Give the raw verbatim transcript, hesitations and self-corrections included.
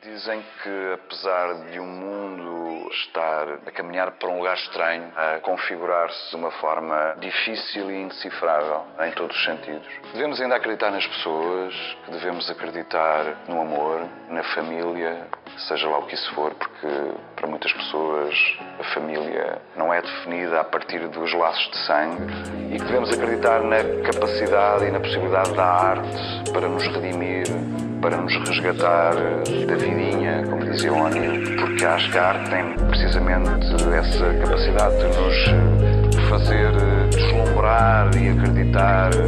Dizem que, apesar de um mundo estar a caminhar para um lugar estranho, a configurar-se de uma forma difícil e indecifrável em todos os sentidos, devemos ainda acreditar nas pessoas, que devemos acreditar no amor, na família, seja lá o que isso for, porque para muitas pessoas a família não é definida a partir dos laços de sangue, e que devemos acreditar na capacidade e na possibilidade da arte para nos redimir, para nos resgatar da vidinha, como dizia o Oni, porque acho que a arte tem precisamente essa capacidade de nos fazer deslumbrar e acreditar